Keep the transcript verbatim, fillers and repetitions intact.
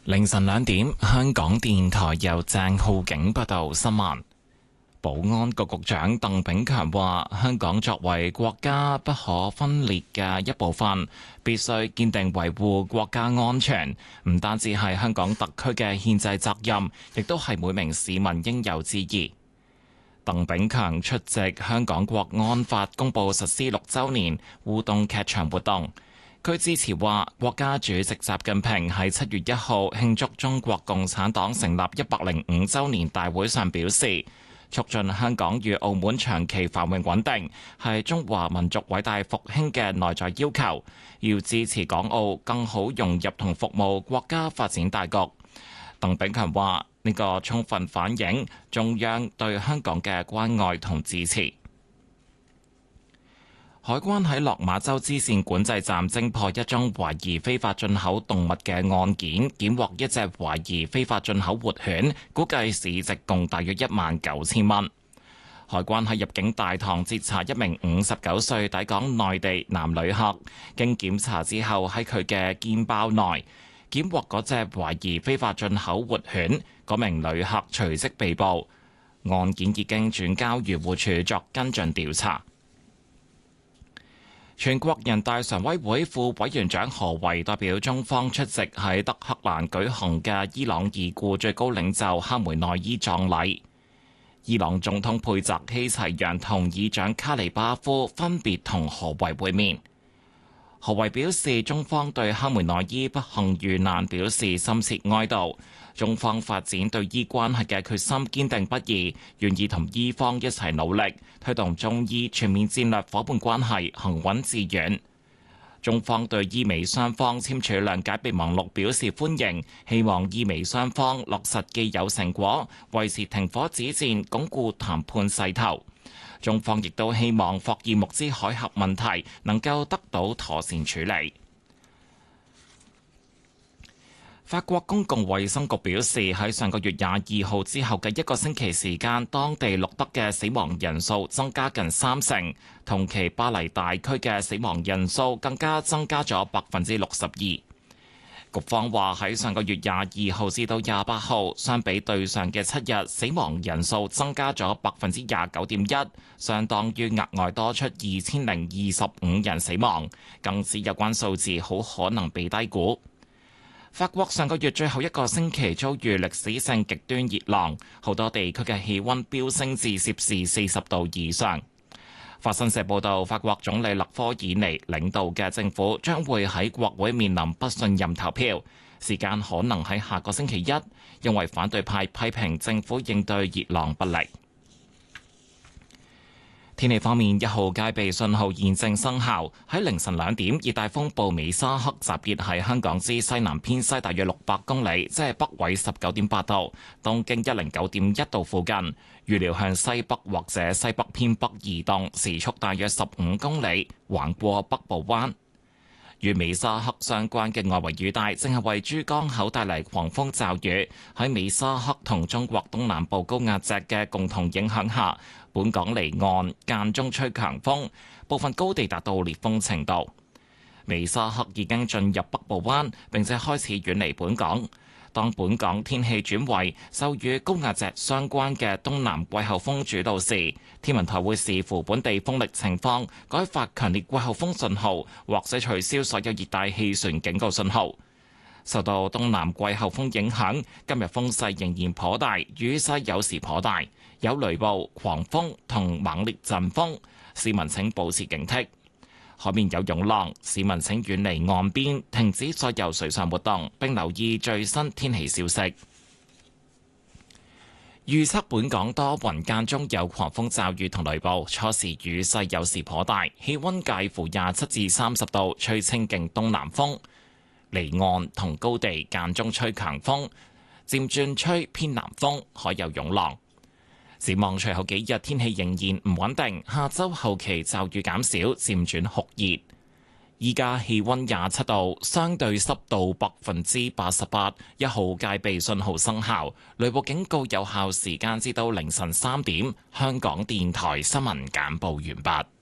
凌晨兩點，香港電台由鄭浩景報道新聞。保安局局長鄧炳強話：香港作為國家不可分裂嘅一部分，必須堅定維護國家安全，唔單止係香港特區嘅憲制責任，亦都係每名市民應有之義。鄧炳強出席香港國安法公布實施六週年互動劇場活動。佢致辭話：國家主席習近平喺七月一號慶祝中國共產黨成立一百零五週年大會上表示，促進香港與澳門長期繁榮穩定係中華民族偉大復興嘅內在要求，要支持港澳更好融入同服務國家發展大局。鄧炳強話：呢個充分反映中央對香港嘅關愛同支持。海關喺落馬洲支線管制站偵破一宗懷疑非法進口動物嘅案件，檢獲一隻懷疑非法進口活犬，估計市值共大約一萬九千蚊。海關喺入境大堂截查一名五十九歲抵港內地男旅客，經檢查之後喺佢嘅肩包內檢獲嗰隻懷疑非法進口活犬，嗰名旅客隨即被捕。案件已經轉交漁護署作跟進調查。全國人大常委會副委員長何維代表中方出席喺德黑蘭舉行嘅伊朗已故最高領袖哈梅內伊葬禮。伊朗總統佩澤希齊揚同議長卡里巴夫分別同何維會面。何維表示，中方對哈梅內伊不幸遇難表示深切哀悼。中方發展對伊關係嘅決心堅定不移，願意同伊方一齊努力，推動中伊全面戰略夥伴關係行穩致遠。中方對伊美雙方簽署諒解備忘錄表示歡迎，希望伊美雙方落實既有成果，維持停火止戰，鞏固談判勢頭。中方亦都希望霍爾木茲海峽問題能夠得到妥善處理。法國公共衛生局表示，喺上個月廿二號之後嘅一個星期時間，當地錄得嘅死亡人數增加近三成，同期巴黎大區嘅死亡人數更加增加咗百分之六十二。局方話喺上個月廿二號至到廿八號，相比對上嘅七日，死亡人數增加咗百分之廿九點一，相當於額外多出二千零二十五人死亡，更指有關數字好可能被低估。法國上個月最後一個星期遭遇歷史性極端熱浪，好多地區嘅氣溫飆升至攝氏四十度以上。法新社報道，法國總理勒科爾尼領導嘅政府將會喺國會面臨不信任投票，時間可能喺下個星期一，因為反對派批評政府應對熱浪不力。天氣方面，一號戒備信號現正生效。喺凌晨兩點，熱帶風暴美沙克集結喺香港之西南偏西大約六百公里，即係北緯十九點八度、東經一零九點一度附近。預料向西北或者西北偏北移動，時速大約十五公里，橫過北部灣。與美沙克相關嘅外圍雨帶正係為珠江口帶嚟狂風驟雨。喺美沙克同中國東南部高壓脊嘅共同影響下，本港離岸間中吹強風，部分高地達到烈風程度。美沙克已經進入北部灣，並且開始遠離本港。當本港天氣轉為受與高壓脊相關嘅東南季候風主導時，天文台會視乎本地風力情況，改發強烈季候風信號，或者取消所有熱帶氣旋警告信號。受到東南季候風影響，今日風勢仍然頗大，雨勢有時頗大，有雷暴、狂風同猛烈陣風，市民請保持警惕。海面有湧浪，市民請遠離岸邊，停止所有水上活動，並留意最新天氣消息。預測本港多雲間中有狂風驟雨同雷暴，初時雨勢有時頗大，氣溫介乎廿七至三十度，吹清勁東南風。離岸同高地間中吹強風，漸轉吹偏南風，海有湧浪。展望隨後幾日天氣仍然唔穩定，下周後期驟雨減少，漸轉酷熱。依家氣溫廿七度，相對濕度百分之八十八，一號戒備信號生效，雷暴警告有效時間至到凌晨三點。香港電台新聞簡報完畢。